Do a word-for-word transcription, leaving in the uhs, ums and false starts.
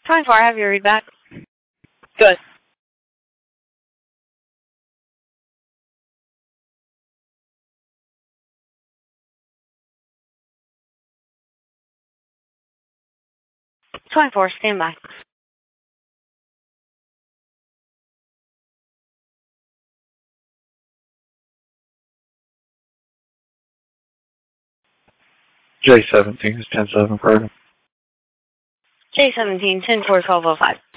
twenty-four, have your read back. Good. twenty-four, stand by. J seventeen is ten seven, Pardon. J seventeen, ten four, twelve oh five.